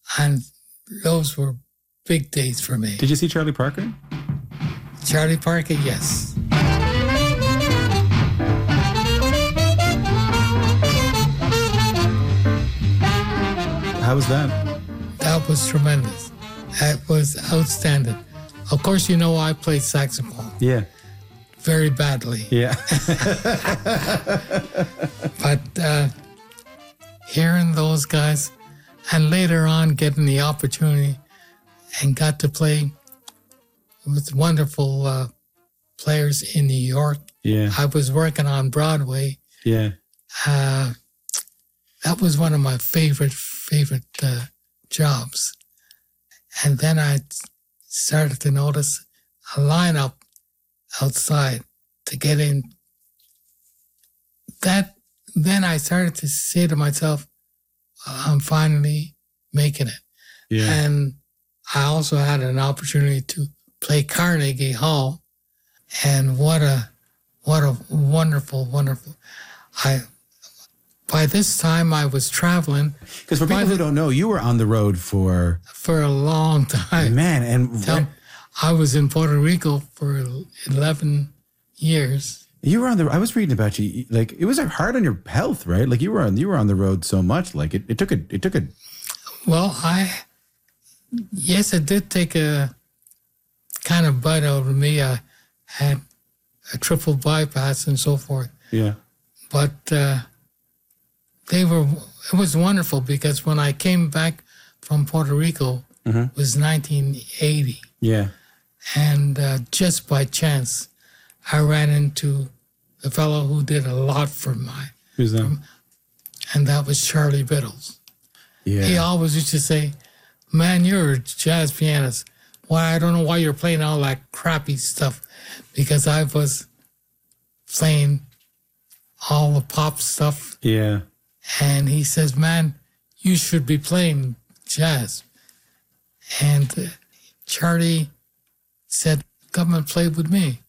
And those were big days for me. Did you see Charlie Parker? Charlie Parker, yes. How was that? That was tremendous. That was outstanding. Of course, you know I played saxophone. Yeah. Very badly. Yeah. But hearing those guys, and later on getting the opportunity and got to play with wonderful players in New York. Yeah. I was working on Broadway. Yeah. That was one of my favorite jobs. And then I started to notice a lineup outside to get in. Then I started to say to myself, I'm finally making it. Yeah. And I also had an opportunity to play Carnegie Hall. And what a wonderful. By this time I was traveling. Because for people who don't know, you were on the road for a long time. Man, and I was in Puerto Rico for 11 years. You were I was reading about you, like it was hard on your health, right? Like you were on the road so much, like it took a. Well, yes, it did take a kind of bite out of me. I had a triple bypass and so forth. Yeah. But it was wonderful because when I came back from Puerto Rico, it was 1980. Yeah. And just by chance, I ran into the fellow who did a lot for Who's that? And that was Charlie Biddles. Yeah. He always used to say, man, you're a jazz pianist. Why, I don't know why you're playing all that crappy stuff. Because I was playing all the pop stuff. Yeah. And he says, man, you should be playing jazz. And Charlie said, come and play with me.